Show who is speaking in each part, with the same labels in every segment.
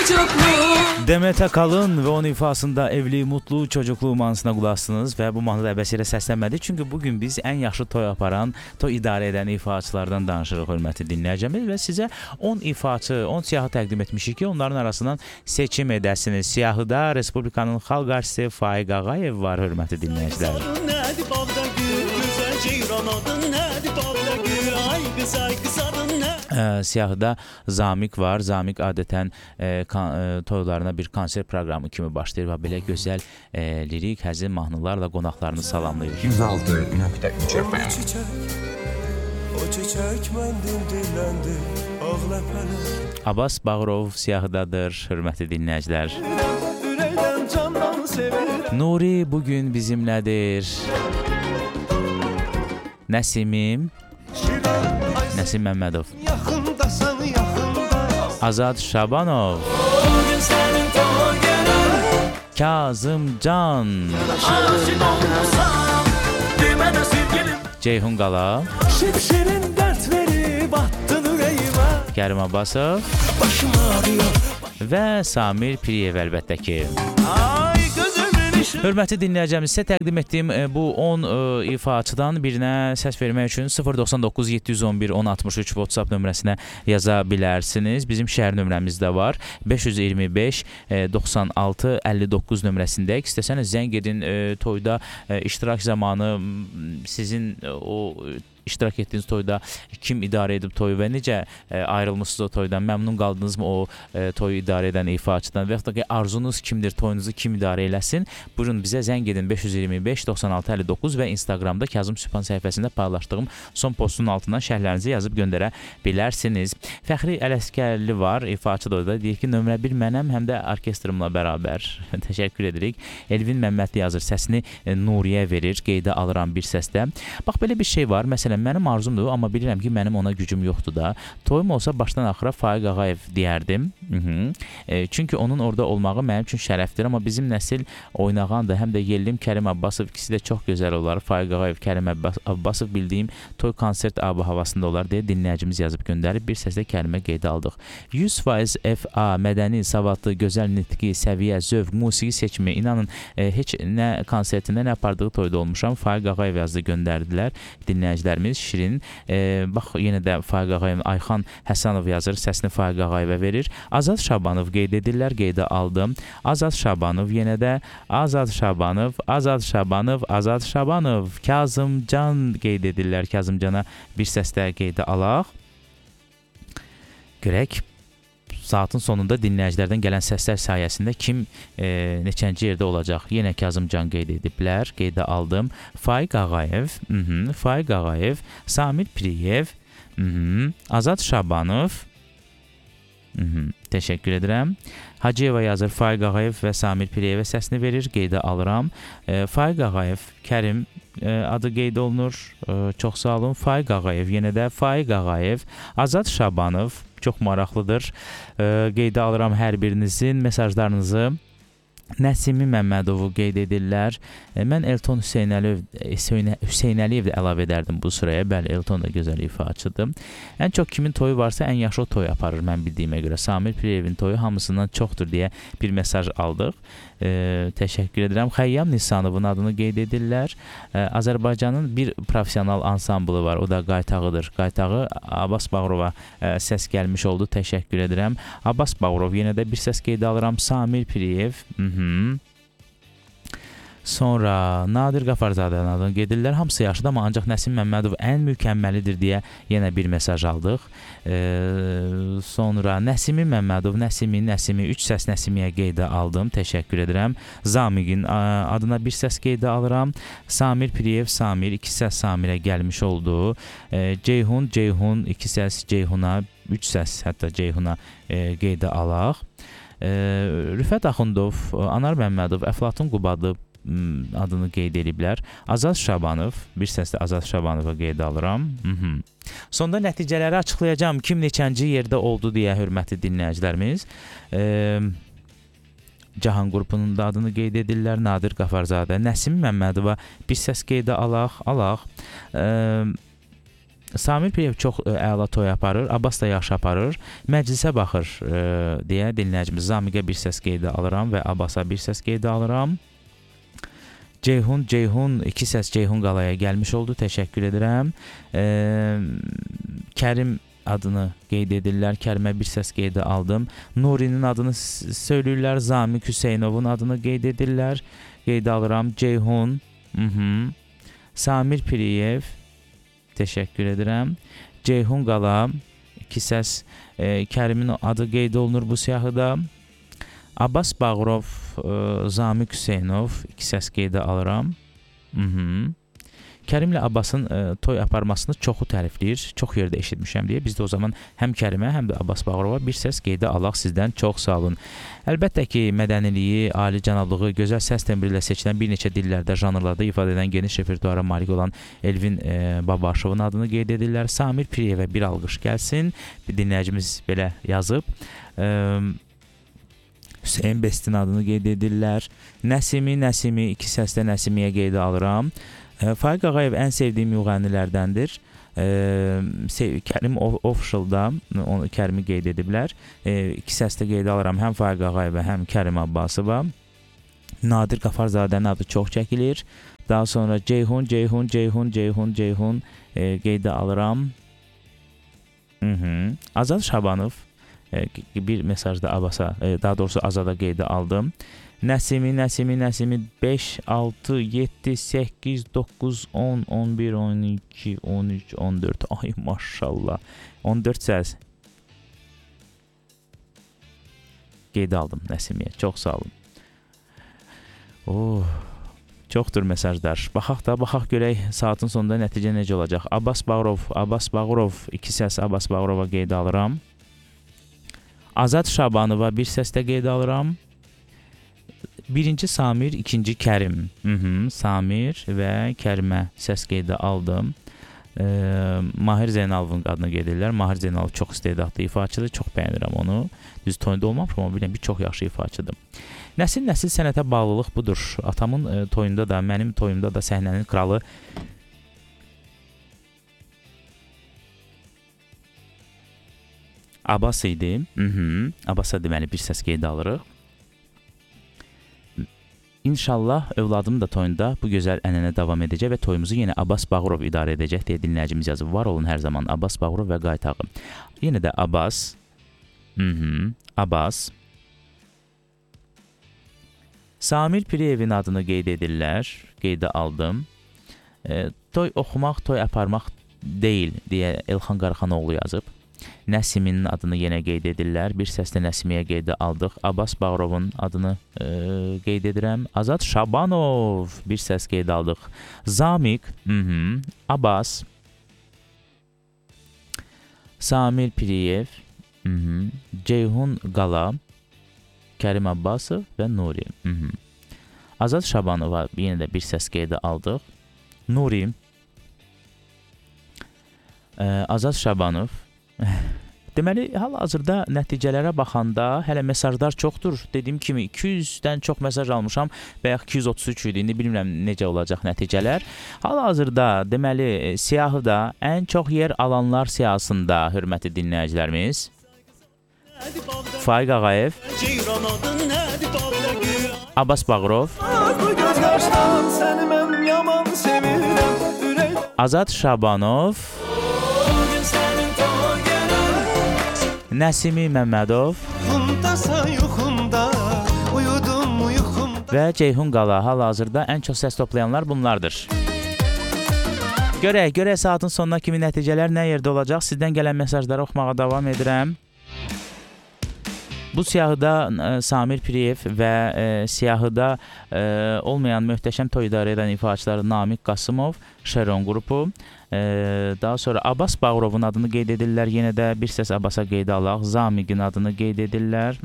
Speaker 1: Demet Akalın ve onun ifasında evli, mutlu, çocuklu mahnısına qulaqsınız və bu mahnıda əbəs yerə səslənmədi. Çünki bugün biz ən yaxşı toy aparan, toy idarə edən ifaçılardan danışırıq, hörmətli dinləyicimiz, və sizə 10 ifaçı, 10 siyahı təqdim etmişik ki, onların arasından seçim edəsiniz. Siyahıda Respublikanın xalq artisti Faiq Ağayev var, hörmətli dinləyicilər. Siyahıda Zamik var. Zamik adətən toylarına bir konsert proqramı kimi başlayır və belə gözəl lirik, həzin mahnılarla qonaqlarını salamlayır.
Speaker 2: 106.3 FM.
Speaker 3: O çiçək məndim dilləndi, ağləpələr.
Speaker 1: Abbas Bağırov siyahıdadır, hörmətli dinləyicilər.
Speaker 3: Ürəkdən candan sevirəm.
Speaker 1: Nuri bugün bizimlədir. Nəsimim, Nəsim Məmmədov.
Speaker 3: Yaxındasan, yaxında.
Speaker 1: Azad Şabanov.
Speaker 3: Bugün sənin toy günün.
Speaker 1: Kazım Can.
Speaker 3: Aşık olmasam, demədə sevgilim.
Speaker 1: Ceyhun Qala.
Speaker 3: Şipşirin dert verib attın ürəyimə.
Speaker 1: Kərim Abbasov.
Speaker 3: Başım ağrıyor.
Speaker 1: Və Samir Piriyev əlbəttə ki.
Speaker 3: Ay gözümün işi.
Speaker 1: Hörmətli dinləyicimiz, sizə təqdim etdiyim bu 10 ifaçıdan birinə səs vermək üçün 099 711 1063 WhatsApp nömrəsinə yaza bilərsiniz. Bizim şəhər nömrəmiz də var. 525 96 59 nömrəsində. İstəsəniz zəng edin, toyda iştirak zamanı sizin o iştirak etdiyiniz toyda kim idarə edib toyu və necə ayrılmışsınız o toydan, məmnun qaldınızmı o toyu idarə edən ifaçıdan və yaxud da ki, arzunuz kimdir, toyunuzu kim idarə eləsin? Buyurun bizə zəng edin 525 96 59 və Instagramda Kazım Sübhan səhifəsində paylaşdığım son postunun altından şərhlərinizi yazıb göndərə bilərsiniz. Fəxri Ələskərli var, ifaçı da deyir ki, nömrə 1 mənəm, həm də orkestrimlə bərabər. Təşəkkür edirik. Elvin Məmmədli yazır, səsini Nuriyə verir, qeydə alıram bir səsdə. Bax, belə bir şey var, məsələn, mənim arzumdur, amma bilirəm ki, mənim ona gücüm yoxdur da. Toyum olsa başdan axıra Faiq Ağayev deyərdim. Çünki onun orada olmağı mənim üçün şərəfdir, amma bizim nəsil oynağandır. Həm də Yellim Kərim Abbasov, ikisi də çox gözəl olar. Faiq Ağayev, Kərim Abbasov bildiyim toy konsert abı havasında olar deyə dinləyicimiz yazıb göndərib. Bir səslə kəlmə qeydə aldıq. 100% FA, mədəni, savadlı, gözəl nitqi, səviyyə, zövq, musiqi seçimi. İnanın, heç nə konsertində, nə apardığı toyda olmuşam. Faiq Ağayev yazdı, göndərdilər dinləyicilərimiz. Şirin. Bax, yenə də Faiq Ağayev, Ayxan Həsənov yazır, səsini Faiq Ağayevə verir. Azad Şabanov qeyd edirlər, qeydə aldım. Azad Şabanov, yenə də Azad Şabanov, Azad Şabanov, Azad Şabanov. Kazım Can qeyd edirlər. Kazım Cana bir səslə qeydə alaq. Görək. Saatın sonunda dinləyicilərdən gələn səslər sayəsində kim neçənci yerdə olacaq? Yenə Kazım Can qeyd ediblər, qeydə aldım. Faiq Ağayev, Faiq Ağayev, Samir Piriyev, Azad Şabanov, təşəkkür edirəm. Hacıyeva yazır, Faiq Ağayev və Samir Piriyevə səsini verir, qeydə alıram. Faiq Ağayev, Kərim adı qeyd olunur, çox sağ olun. Faiq Ağayev, yenə də Faiq Ağayev, Azad Şabanov, çox maraqlıdır. Qeydə alıram hər birinizin mesajlarınızı. Nəsimi Məmmədovu qeyd edirlər. Mən Elton Hüseynəliyev də əlavə edərdim bu sıraya. Bəli, Elton da gözəl ifaçıdır. Ən çox kimin toyu varsa ən yaxşı o toy aparır mən bildiyimə görə. Samir Piriyevin toyu hamısından çoxdur deyə bir mesaj aldıq. Təşəkkür edirəm. Xəyyam Nisanovun adını qeyd edirlər. Azərbaycanın bir professional ansamblı var. O da Qaytağıdır. Qaytağı Abbas Bağırova səs gəlmiş oldu. Təşəkkür edirəm. Abbas Bağırov, yenə də bir səs qeyd alıram. Samir Piriyev. Sonra Nadir Qafarzadənin adını qeyd edirlər. Hamısı yaxşıdır, amma ancaq Nəsim Məmmədov ən mükəmməlidir deyə yenə bir mesaj aldıq. Sonra Nəsimi Məmmədov, Nəsimi, 3 səs Nəsimiyə qeydə aldım. Təşəkkür edirəm. Zamiqin adına bir səs qeydə alıram. Samir Piriyev, Samir, 2 səs Samirə gəlmiş oldu. Ceyhun, 2 səs Ceyhuna, 3 səs hətta Ceyhuna qeydə alaq. Rüfət Axundov, Anar Məmmədov, Əflatun Qubadlı adını qeyd ediblər. Azad Şabanov, bir səslə Azad Şabanova qeyd alıram. Sonda nəticələri açıqlayacağım. Kim neçənci yerdə oldu deyə, hörmətli dinləyicilərimiz. Cahan qrupunun da adını qeyd edirlər. Nadir Qafarzadə, Nəsim Məmmədova bir səs qeydə alaq. Samir Piriyev çox əla toy aparır, Abbas da yaxşı aparır. Məclisə baxır deyə dinləyicimiz Zamiqə bir səs qeydə alıram və Abbasa bir səs qeydə alıram. Ceyhun, iki səs Ceyhun qalaya gəlmiş oldu. Təşəkkür edirəm. Kərim adını qeyd edirlər. Kərimə bir səs qeydə aldım. Nurinin adını söyləyirlər. Zamiq Hüseynovun adını qeyd edirlər. Qeydə alıram. Ceyhun. Samir Piriyev. Təşəkkür edirəm. Ceyhun qala. İki səs. Kərimin adı qeyd olunur bu siyahıda. Abbas Bağırov, Zamiq Hüseynov, iki səs qeydə alıram. Kərimlə Abbasın toy aparmasını çoxu tərifləyir, çox yerdə eşitmişəm deyə. Biz də o zaman həm Kərimə, həm də Abbas Bağırova bir səs qeydə alaq sizdən. Çox sağ olun. Əlbəttə ki, mədəniliyi, ali cənablığı, gözəl səs tembri ilə seçilən bir neçə dillərdə, janrlarda ifadə edən geniş repertuara malik olan Elvin Babaşovun adını qeyd edirlər. Samir Piriyevə bir alqış gəlsin. Bir dinləyicimiz belə yazıb. Hüseyin Bestin adını qeyd edirlər. Nəsimi, iki səslə Nəsimiyə qeydə alıram. Faiq Ağayev ən sevdiyim müğənnilərdəndir. Kərim Official'da Kərimi qeyd ediblər. İki səslə qeydə alıram həm Faiq Ağayevə, həm Kərim Abbasova. Nadir Qafarzadənin adı çox çəkilir. Daha sonra Ceyhun qeydə alıram. Azad Şabanov bir mesajda Abbasa, daha doğrusu Azada qeydə aldım. Nəsimi 5, 6, 7, 8, 9, 10, 11, 12, 13, 14. Ay maşallah. 14 səs qeydə aldım Nəsimiyə. Çox sağ olun. Çoxdur mesajlar. Baxaq görək saatın sonunda nəticə necə olacaq. Abbas Bağırov, iki səs Abbas Bağırova qeydə alıram. Azad Şabanova bir səslə qeydə alıram. Birinci Samir, ikinci Kərim. Samir və Kərimə səs qeydə aldım. Mahir Zeynalovun adını qeyd edirlər. Mahir Zeynalov çox istedadlı ifaçıdır. Çox bəyənirəm onu. Düz toyunda olmamışam amma biləm bir çox yaxşı ifaçıdır. Nəsil sənətə bağlılıq budur. Atamın toyunda da, mənim toyumda da səhnənin kralı Abbas idi. Abbasa deməli bir səs qeydə alırıq. İnşallah övladım da toyunda bu gözəl ənənə davam edəcək və toyumuzu yenə Abbas Bağırov idarə edəcək deyə dinləyicimiz yazıb. Var olun hər zaman Abbas Bağırov və qaytağı. Yenə də Abbas. Abbas. Samir Piriyevin adını qeyd edirlər. Qeydə aldım. Toy oxumaq, toy aparmaq deyil deyə Elxan Qaraxanoğlu yazıb. Nəsiminin adını yenə qeyd edirlər. Bir səslə Nəsimiyə qeydə aldıq. Abbas Bağırovun adını qeyd edirəm. Azad Şabanov bir səs qeydə aldıq. Zamiq, Abbas, Samir Piriyev, Ceyhun Qala, Kərim Abbasov və Nuri. Azad Şabanova yenə də bir səs qeydə aldıq. Nuri, Azad Şabanov. Deməli, hal-hazırda nəticələrə baxanda hələ mesajlar çoxdur. Dediyim kimi 200-dən çox mesaj almışam və yaxud 233 idi. İndi bilmirəm necə olacaq nəticələr. Hal-hazırda deməli siyahıda ən çox yer alanlar siyahısında hörmətli dinləyicilərimiz Faiq Ağayev, Abbas Bağırov, Azad Şabanov, Nəsimi Məmmədov və Ceyhun Qala. Hal-hazırda ən çox səs toplayanlar bunlardır. Görək saatın sonuna kimi nəticələr nə yerdə olacaq? Sizdən gələn mesajları oxumağa davam edirəm. Bu siyahıda Samir Piriyev və siyahıda olmayan möhtəşəm toy idarə edən ifaçıları Namiq Qasımov, Şeron qrupu. Daha sonra Abbas Bağırovun adını qeyd edirlər. Yenə də bir səs Abbasa qeydə alaq. Zamiqin adını qeyd edirlər.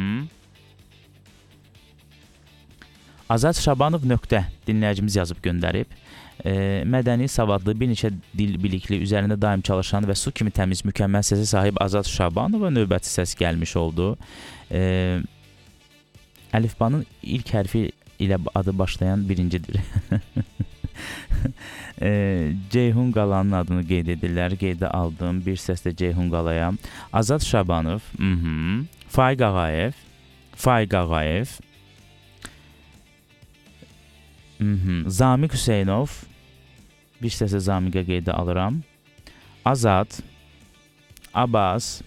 Speaker 1: Azad Şabanov nöqtə dinləyicimiz yazıb göndərib. Mədəni, savadlı, bir neçə dil bilikli, üzərində daim çalışan və su kimi təmiz, mükəmməl səsə sahib Azad Şabanova növbəti səs gəlmiş oldu. Əlifbanın ilk hərfi ilə adı başlayan birincidir. Ceyhun Qalanın adını qeyd edirlər. Qeydə aldığım bir səslə Ceyhun Qalaya. Azad Şabanov, Faiq Ağayev, Zamiq Hüseynov, bir səslə Zamiqə qeydə alıram. Azad, Abbas,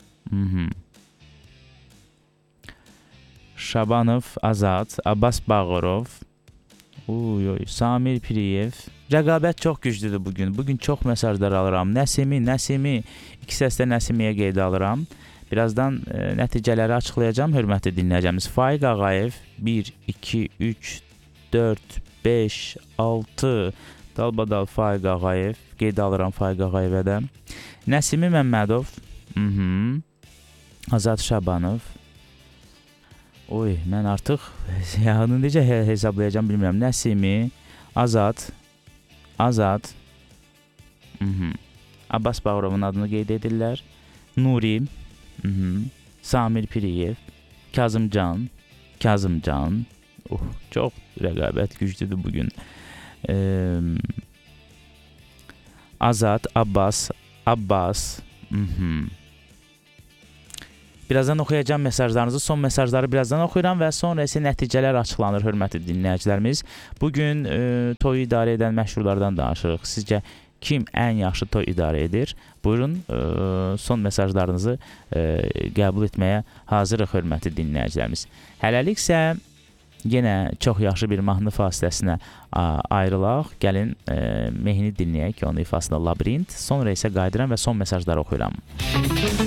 Speaker 1: Şabanov, Azad, Abbas Bağırov, Samir Piriyev. Rəqabət çox güclüdür bugün. Bugün çox mesajlar alıram. Nəsimi, iki səslə Nəsimiyə qeydə alıram. Birazdan nəticələri açıqlayacağım, hörmətli dinləyəcəyimiz. Faiq Ağayev 1, 2, 3, 4, 5, 6, dalbadal Faiq Ağayev. Qeydə alıram Faiq Ağayevə də. Nəsimi Məmmədov, Azad Şabanov. Mən artıq yağını necə hesablayacağım bilmirəm. Nəsimi, Azad, Abbas Bağırovun adını qeyd edirlər. Nuri, Samir Piriyev, Kazımcan. Çox rəqabət güclüdür bugün. Azad, Abbas. Birazdan oxuyacağım mesajlarınızı. Son mesajları birazdan oxuyuram və sonra isə nəticələr açıqlanır, hörmətli dinləyicilərimiz. Bugün toy idarə edən məşhurlardan danışırıq. Sizcə kim ən yaxşı toy idarə edir? Buyurun, son mesajlarınızı qəbul etməyə hazırıq, hörmətli dinləyicilərimiz. Hələlik isə yenə çox yaxşı bir mahnı fasiləsinə ayrılaq. Gəlin mehni dinləyək, onun ifasında Labirint. Sonra isə qayıdıram və son mesajları oxuyuram.